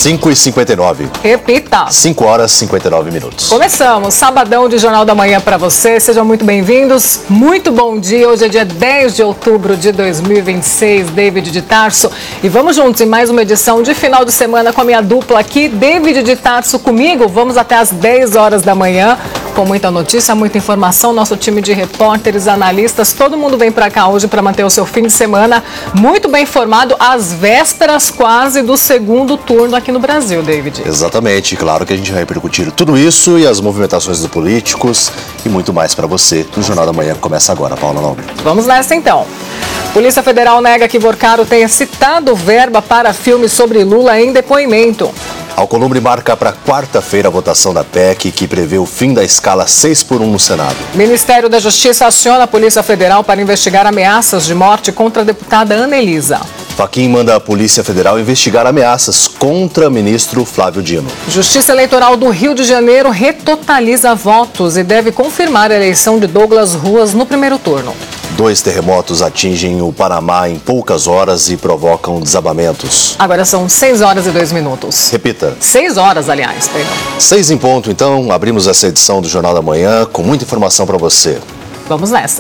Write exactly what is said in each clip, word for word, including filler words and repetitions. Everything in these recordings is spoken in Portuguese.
cinco e cinquenta e nove. Repita. cinco horas e cinquenta e nove minutos. Começamos. Sabadão de Jornal da Manhã para você. Sejam muito bem-vindos. Muito bom dia. Hoje é dia dez de outubro de dois mil e vinte e seis. David de Tarso. E vamos juntos em mais uma edição de final de semana com a minha dupla aqui. David de Tarso comigo. Vamos até às dez horas da manhã. Com muita notícia, muita informação. Nosso time de repórteres, analistas, todo mundo vem para cá hoje para manter o seu fim de semana muito bem informado, às vésperas quase do segundo turno aqui no Brasil, David. Exatamente. Claro que a gente vai repercutir tudo isso e as movimentações dos políticos e muito mais para você no Jornal da Manhã que começa agora, Paula Nobre. Vamos nessa então. Polícia Federal nega que Vorcaro tenha citado verba para filme sobre Lula em depoimento. Alcolumbre marca para quarta-feira a votação da P E C, que prevê o fim da escala seis por um no Senado. Ministério da Justiça aciona a Polícia Federal para investigar ameaças de morte contra a deputada Ana Elisa. Fachin manda a Polícia Federal investigar ameaças contra o ministro Flávio Dino. Justiça Eleitoral do Rio de Janeiro retotaliza votos e deve confirmar a eleição de Douglas Ruas no primeiro turno. Dois terremotos atingem o Panamá em poucas horas e provocam desabamentos. Agora são seis horas e dois minutos. Repita. Seis horas, aliás, perdão. Seis em ponto, então, abrimos essa edição do Jornal da Manhã com muita informação para você. Vamos nessa.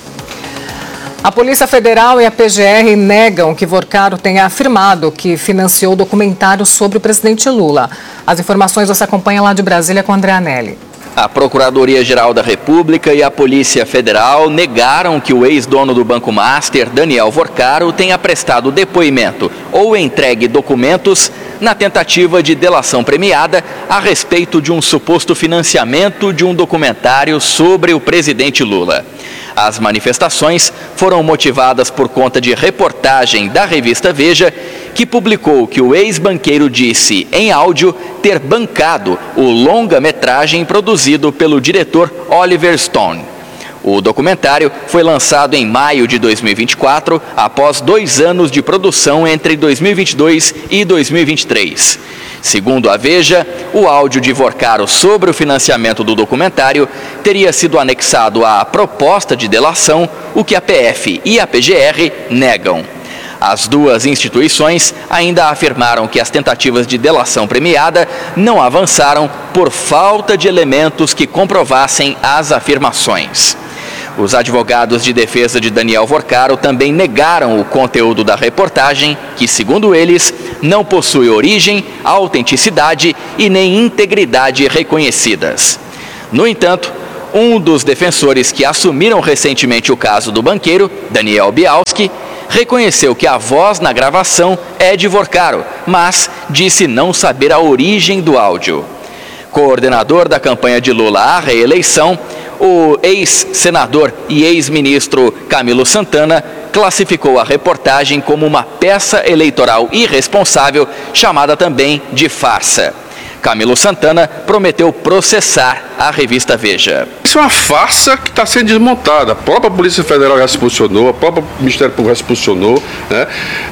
A Polícia Federal e a P G R negam que Vorcaro tenha afirmado que financiou o documentário sobre o presidente Lula. As informações você acompanha lá de Brasília com André Anelli. A Procuradoria-Geral da República e a Polícia Federal negaram que o ex-dono do Banco Master, Daniel Vorcaro, tenha prestado depoimento ou entregue documentos na tentativa de delação premiada a respeito de um suposto financiamento de um documentário sobre o presidente Lula. As manifestações foram motivadas por conta de reportagem da revista Veja, que publicou que o ex-banqueiro disse, em áudio, ter bancado o longa-metragem produzido pelo diretor Oliver Stone. O documentário foi lançado em maio de dois mil e vinte e quatro, após dois anos de produção entre dois mil e vinte e dois e dois mil e vinte e três. Segundo a Veja, o áudio de Vorcaro sobre o financiamento do documentário teria sido anexado à proposta de delação, o que a P F e a P G R negam. As duas instituições ainda afirmaram que as tentativas de delação premiada não avançaram por falta de elementos que comprovassem as afirmações. Os advogados de defesa de Daniel Vorcaro também negaram o conteúdo da reportagem, que, segundo eles, não possui origem, autenticidade e nem integridade reconhecidas. No entanto, um dos defensores que assumiram recentemente o caso do banqueiro, Daniel Bialski, reconheceu que a voz na gravação é de Vorcaro, mas disse não saber a origem do áudio. Coordenador da campanha de Lula à reeleição, o ex-senador e ex-ministro Camilo Santana classificou a reportagem como uma peça eleitoral irresponsável, chamada também de farsa. Camilo Santana prometeu processar a revista Veja. Isso é uma farsa que está sendo desmontada. A própria Polícia Federal já se posicionou, o próprio Ministério Público já se posicionou, né?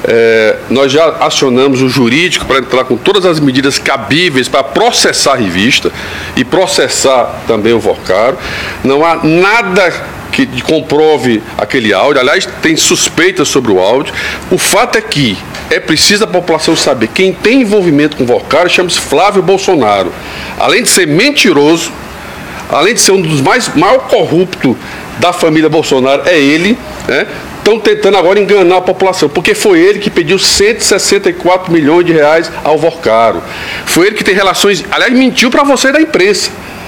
É, nós já acionamos o jurídico para entrar com todas as medidas cabíveis para processar a revista e processar também o Vorcaro. Não há nada que comprove aquele áudio. Aliás, tem suspeitas sobre o áudio. O fato é que é preciso a população saber quem tem envolvimento com o Vorcaro chama-se Flávio Bolsonaro. Além de ser mentiroso, além de ser um dos mais mal corruptos da família Bolsonaro, é ele, né? Estão tentando agora enganar a população, porque foi ele que pediu cento e sessenta e quatro milhões de reais ao Vorcaro. Foi ele que tem relações, aliás, mentiu para você da imprensa.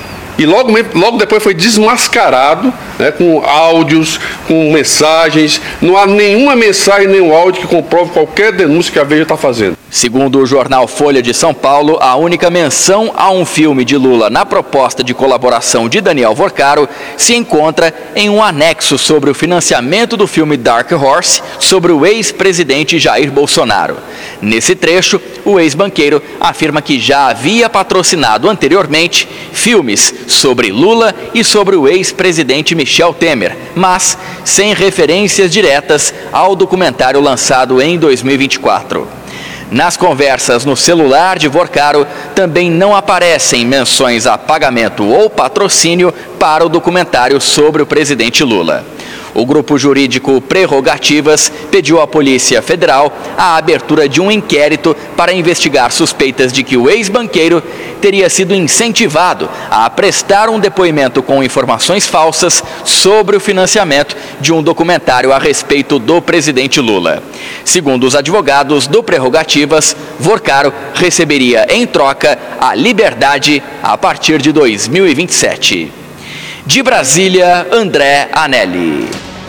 E logo, logo depois foi desmascarado, né, com áudios, com mensagens. Não há nenhuma mensagem, nenhum áudio que comprove qualquer denúncia que a Veja está fazendo. Segundo o jornal Folha de São Paulo, a única menção a um filme de Lula na proposta de colaboração de Daniel Vorcaro se encontra em um anexo sobre o financiamento do filme Dark Horse sobre o ex-presidente Jair Bolsonaro. Nesse trecho, o ex-banqueiro afirma que já havia patrocinado anteriormente filmes sobre Lula e sobre o ex-presidente Michel Temer, mas sem referências diretas ao documentário lançado em dois mil e vinte e quatro. Nas conversas no celular de Vorcaro, também não aparecem menções a pagamento ou patrocínio para o documentário sobre o presidente Lula. O grupo jurídico Prerrogativas pediu à Polícia Federal a abertura de um inquérito para investigar suspeitas de que o ex-banqueiro teria sido incentivado a prestar um depoimento com informações falsas sobre o financiamento de um documentário a respeito do presidente Lula. Segundo os advogados do Prerrogativas, Vorcaro receberia em troca a liberdade a partir de dois mil e vinte e sete. De Brasília, André Anelli.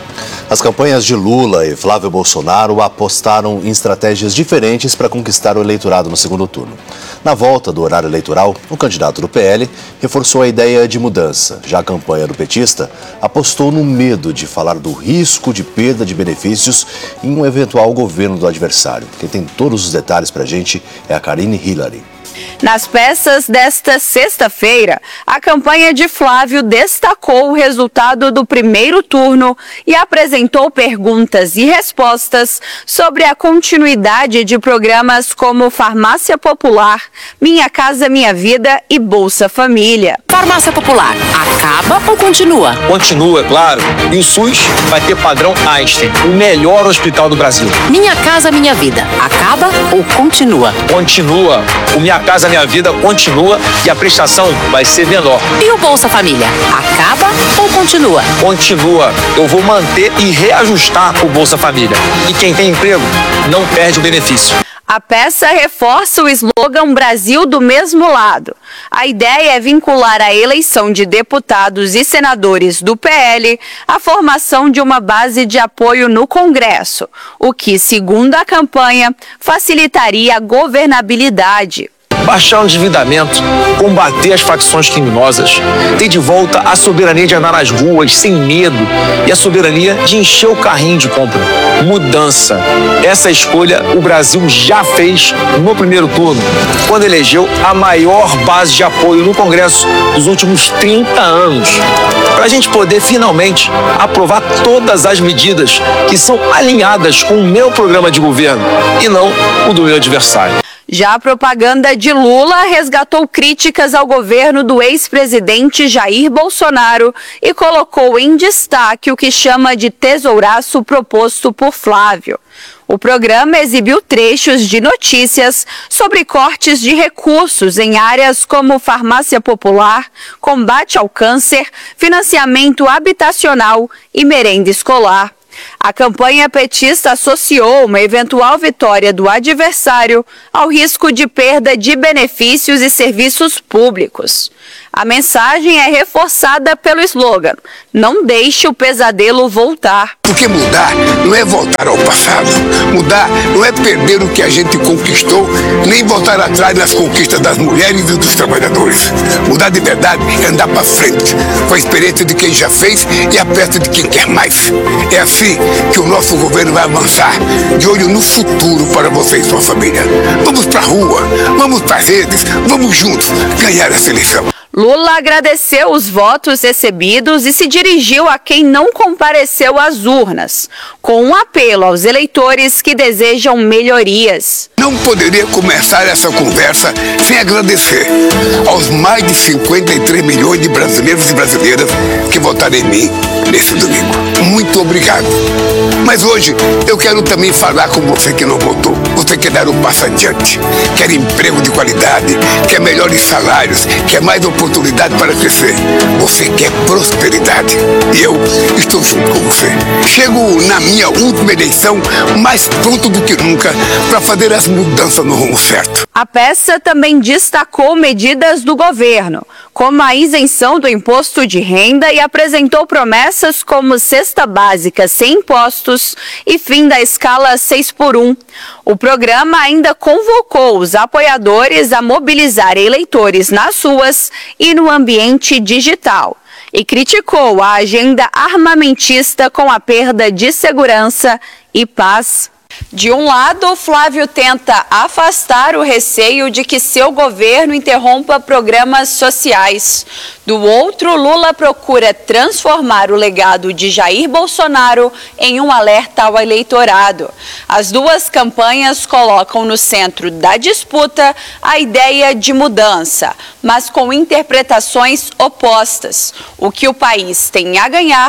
As campanhas de Lula e Flávio Bolsonaro apostaram em estratégias diferentes para conquistar o eleitorado no segundo turno. Na volta do horário eleitoral, o candidato do P L reforçou a ideia de mudança. Já a campanha do petista apostou no medo de falar do risco de perda de benefícios em um eventual governo do adversário. Quem tem todos os detalhes para a gente é a Karine Hillary. Nas peças desta sexta-feira, a campanha de Flávio destacou o resultado do primeiro turno e apresentou perguntas e respostas sobre a continuidade de programas como Farmácia Popular, Minha Casa Minha Vida e Bolsa Família. Farmácia Popular, acaba ou continua? Continua, claro. E o SUS vai ter padrão Einstein, o melhor hospital do Brasil. Minha Casa Minha Vida, acaba ou continua? Continua. O Minha Casa Minha Vida continua e a prestação vai ser menor. E o Bolsa Família, acaba ou continua? Continua. Eu vou manter e reajustar o Bolsa Família. E quem tem emprego não perde o benefício. A peça reforça o slogan Brasil do mesmo lado. A ideia é vincular a eleição de deputados e senadores do P L à formação de uma base de apoio no Congresso, o que, segundo a campanha, facilitaria a governabilidade. Baixar o endividamento, combater as facções criminosas, ter de volta a soberania de andar nas ruas sem medo e a soberania de encher o carrinho de compra. Mudança. Essa escolha o Brasil já fez no primeiro turno, quando elegeu a maior base de apoio no Congresso dos últimos trinta anos. Para a gente poder finalmente aprovar todas as medidas que são alinhadas com o meu programa de governo e não o do meu adversário. Já a propaganda de Lula resgatou críticas ao governo do ex-presidente Jair Bolsonaro e colocou em destaque o que chama de tesouraço proposto por Flávio. O programa exibiu trechos de notícias sobre cortes de recursos em áreas como farmácia popular, combate ao câncer, financiamento habitacional e merenda escolar. A campanha petista associou uma eventual vitória do adversário ao risco de perda de benefícios e serviços públicos. A mensagem é reforçada pelo slogan: não deixe o pesadelo voltar. Porque mudar não é voltar ao passado. Mudar não é perder o que a gente conquistou, nem voltar atrás nas conquistas das mulheres e dos trabalhadores. Mudar de verdade é andar para frente, com a experiência de quem já fez e a pressa de quem quer mais. É assim que o nosso governo vai avançar, de olho no futuro para você e sua família. Vamos para a rua, vamos para as redes, vamos juntos ganhar essa eleição. Lula agradeceu os votos recebidos e se dirigiu a quem não compareceu às urnas, com um apelo aos eleitores que desejam melhorias. Não poderia começar essa conversa sem agradecer aos mais de cinquenta e três milhões de brasileiros e brasileiras que votaram em mim nesse domingo. Muito obrigado. Mas hoje eu quero também falar com você que não votou. Você quer dar um passo adiante, quer emprego de qualidade, quer melhores salários, quer mais oportunidade para crescer. Você quer prosperidade. E eu estou junto com você. Chego na minha última eleição mais pronto do que nunca para fazer as mudanças no rumo certo. A peça também destacou medidas do governo, como a isenção do imposto de renda, e apresentou promessas como cesta básica sem impostos e fim da escala seis por um. O programa ainda convocou os apoiadores a mobilizar eleitores nas ruas e no ambiente digital, e criticou a agenda armamentista com a perda de segurança e paz. De um lado, Flávio tenta afastar o receio de que seu governo interrompa programas sociais. Do outro, Lula procura transformar o legado de Jair Bolsonaro em um alerta ao eleitorado. As duas campanhas colocam no centro da disputa a ideia de mudança, mas com interpretações opostas. O que o país tem a ganhar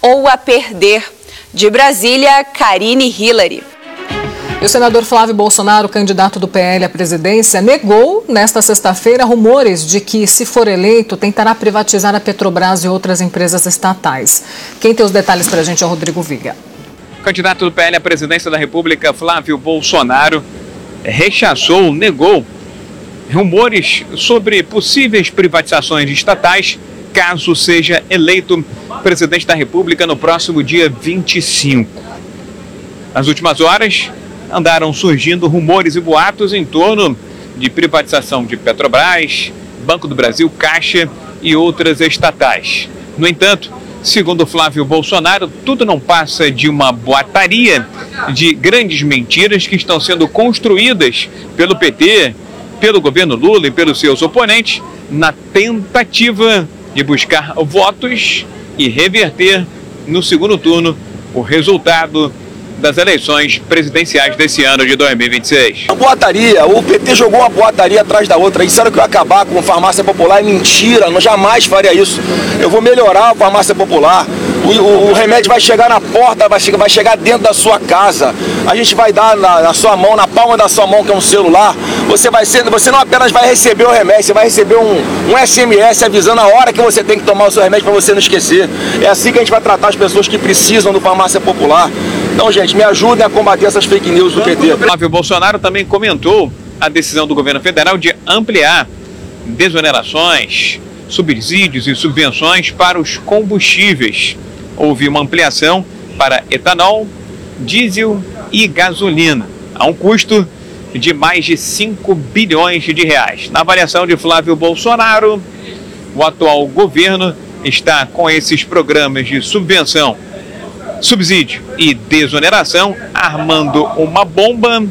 ou a perder. De Brasília, Karine Hillary. E o senador Flávio Bolsonaro, candidato do P L à presidência, negou nesta sexta-feira rumores de que, se for eleito, tentará privatizar a Petrobras e outras empresas estatais. Quem tem os detalhes para a gente é o Rodrigo Viga. O candidato do P L à presidência da República, Flávio Bolsonaro, rechaçou, negou rumores sobre possíveis privatizações estatais, caso seja eleito presidente da República no próximo dia vinte e cinco. Nas últimas horas, andaram surgindo rumores e boatos em torno de privatização de Petrobras, Banco do Brasil, Caixa e outras estatais. No entanto, segundo Flávio Bolsonaro, tudo não passa de uma boataria de grandes mentiras que estão sendo construídas pelo P T, pelo governo Lula e pelos seus oponentes, na tentativa de buscar votos e reverter no segundo turno o resultado das eleições presidenciais desse ano de dois mil e vinte e seis. A boataria, o P T jogou uma boataria atrás da outra. Disseram que eu ia acabar com a farmácia popular. É mentira, eu jamais faria isso. Eu vou melhorar a farmácia popular. O, o, o remédio vai chegar na porta, vai chegar, vai chegar dentro da sua casa. A gente vai dar na, na sua mão, na palma da sua mão, que é um celular. Você vai ser, você não apenas vai receber o remédio, você vai receber um, um S M S avisando a hora que você tem que tomar o seu remédio para você não esquecer. É assim que a gente vai tratar as pessoas que precisam do farmácia popular. Então, gente, me ajudem a combater essas fake news do P T. Flávio Bolsonaro também comentou a decisão do governo federal de ampliar desonerações, subsídios e subvenções para os combustíveis. Houve uma ampliação para etanol, diesel e gasolina, a um custo de mais de cinco bilhões de reais. Na avaliação de Flávio Bolsonaro, o atual governo está com esses programas de subvenção, subsídio e desoneração, armando uma bomba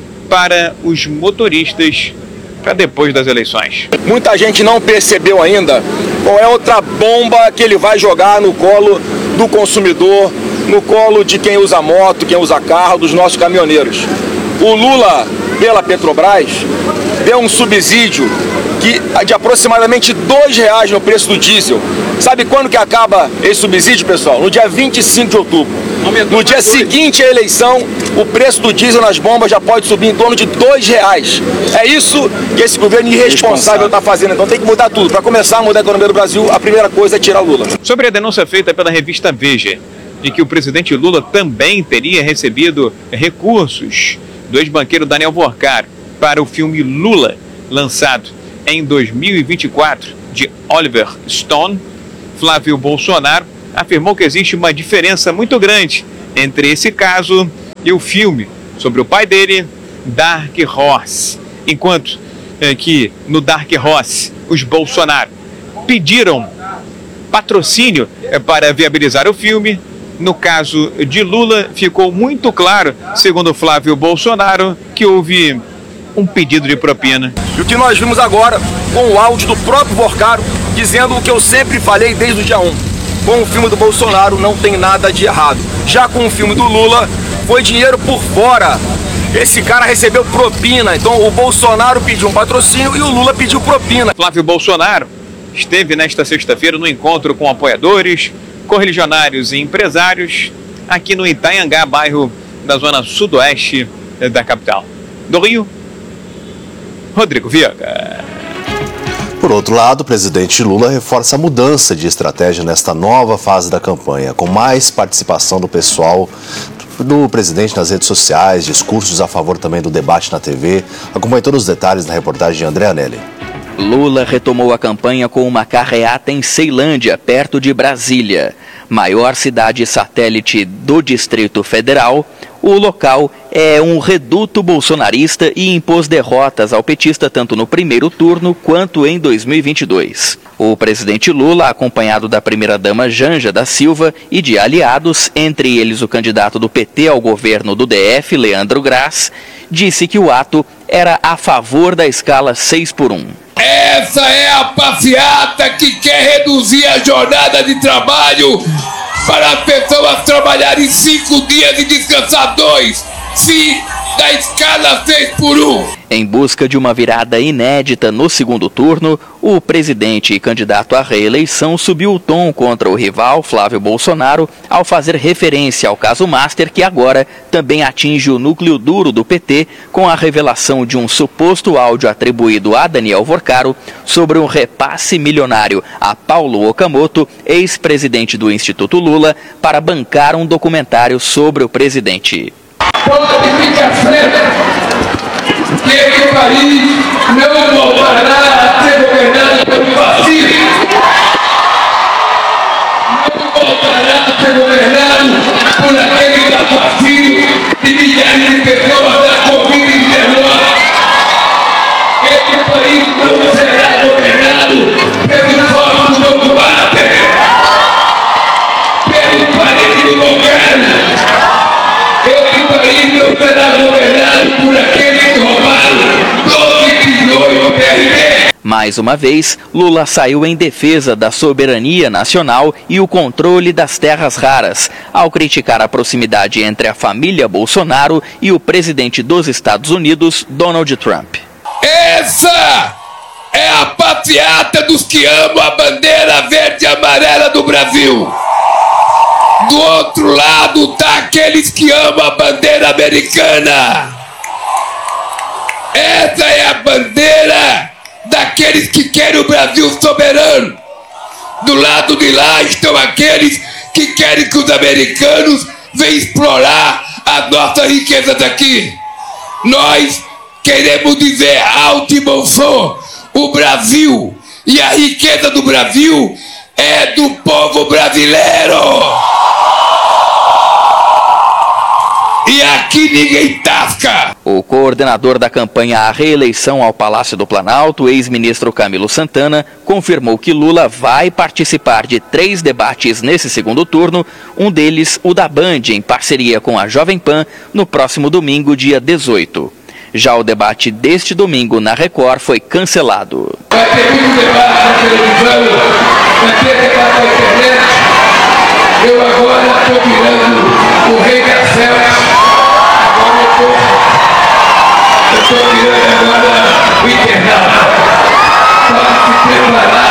para os motoristas para depois das eleições. Muita gente não percebeu ainda qual é outra bomba que ele vai jogar no colo do consumidor, no colo de quem usa moto, quem usa carro, dos nossos caminhoneiros. O Lula, pela Petrobras, deu um subsídio que, de aproximadamente dois reais no preço do diesel. Sabe quando que acaba esse subsídio, pessoal? No dia vinte e cinco de outubro. No dia seguinte à eleição, o preço do diesel nas bombas já pode subir em torno de dois reais. É isso que esse governo irresponsável está fazendo. Então tem que mudar tudo. Para começar a mudar a economia do Brasil, a primeira coisa é tirar o Lula. Sobre a denúncia feita pela revista Veja, de que o presidente Lula também teria recebido recursos do ex-banqueiro Daniel Vorcaro para o filme Lula, lançado em dois mil e vinte e quatro, de Oliver Stone, Flávio Bolsonaro afirmou que existe uma diferença muito grande entre esse caso e o filme sobre o pai dele, Dark Horse. Enquanto é, que no Dark Horse os Bolsonaro pediram patrocínio é, para viabilizar o filme, no caso de Lula ficou muito claro, segundo Flávio Bolsonaro, que houve um pedido de propina. E o que nós vimos agora, com o áudio do próprio Vorcaro, dizendo o que eu sempre falei desde o dia um. Com o filme do Bolsonaro não tem nada de errado. Já com o filme do Lula, foi dinheiro por fora. Esse cara recebeu propina, então o Bolsonaro pediu um patrocínio e o Lula pediu propina. Flávio Bolsonaro esteve nesta sexta-feira no encontro com apoiadores, correligionários e empresários aqui no Itanhangá, bairro da zona sudoeste da capital. Do Rio, Rodrigo Viega. Por outro lado, o presidente Lula reforça a mudança de estratégia nesta nova fase da campanha, com mais participação do pessoal do presidente nas redes sociais, discursos a favor também do debate na T V. Acompanhe todos os detalhes na reportagem de André Anelli. Lula retomou a campanha com uma carreata em Ceilândia, perto de Brasília, maior cidade satélite do Distrito Federal. O local é um reduto bolsonarista e impôs derrotas ao petista tanto no primeiro turno quanto em dois mil e vinte e dois. O presidente Lula, acompanhado da primeira-dama Janja da Silva e de aliados, entre eles o candidato do P T ao governo do D F, Leandro Graz, disse que o ato era a favor da escala seis por um. Essa é a passeata que quer reduzir a jornada de trabalho para as pessoas trabalharem cinco dias e descansar dois. Se da escala seis por um. Em busca de uma virada inédita no segundo turno, o presidente e candidato à reeleição subiu o tom contra o rival Flávio Bolsonaro ao fazer referência ao caso Master, que agora também atinge o núcleo duro do P T, com a revelação de um suposto áudio atribuído a Daniel Vorcaro sobre um repasse milionário a Paulo Okamoto, ex-presidente do Instituto Lula, para bancar um documentário sobre o presidente. Pode ficar frente que este país não voltará a ser governado pelo fascismo. Não voltará a ser governado por aquele fascismo de milhares de pessoas da Covid dezenove. Este país não será governado pelos forços do combate, pelo partido governo. Este país não será governado por aquele que roubaram doze bilhões do P R B. Mais uma vez, Lula saiu em defesa da soberania nacional e o controle das terras raras, ao criticar a proximidade entre a família Bolsonaro e o presidente dos Estados Unidos, Donald Trump. Essa é a passeata dos que amam a bandeira verde e amarela do Brasil. Do outro lado tá aqueles que amam a bandeira americana. Essa é a bandeira daqueles que querem o Brasil soberano. Do lado de lá estão aqueles que querem que os americanos venham explorar a nossa riqueza daqui. Nós queremos dizer alto e bom som: o Brasil e a riqueza do Brasil é do povo brasileiro. E aqui ninguém tasca. O coordenador da campanha à reeleição ao Palácio do Planalto, ex-ministro Camilo Santana, confirmou que Lula vai participar de três debates nesse segundo turno, um deles o da Band, em parceria com a Jovem Pan, no próximo domingo, dia dezoito. Já o debate deste domingo na Record foi cancelado. Vai ter muito debate na televisão, vai ter debate na internet. Eu agora estou virando o rei da selva. Eu estou virando agora o internauta. Pode se preparar.